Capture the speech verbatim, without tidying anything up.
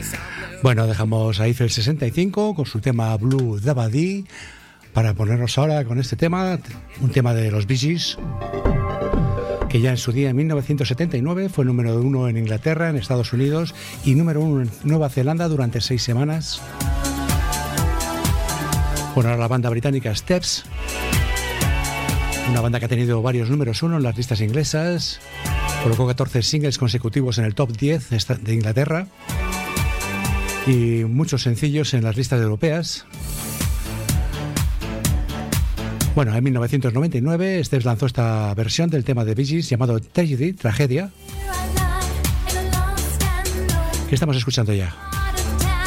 Bueno, dejamos a Eiffel sesenta y cinco con su tema Blue Dabadi para ponernos ahora con este tema, un tema de los Bee Gees, que ya en su día, en mil novecientos setenta y nueve, fue número uno en Inglaterra, en Estados Unidos, y número uno en Nueva Zelanda durante seis semanas. Bueno, ahora la banda británica Steps, una banda que ha tenido varios números uno en las listas inglesas, colocó catorce singles consecutivos en el top diez de Inglaterra y muchos sencillos en las listas europeas. Bueno, en mil novecientos noventa y nueve Steps lanzó esta versión del tema de Bee Gees llamado Tragedy, Tragedia, que estamos escuchando ya.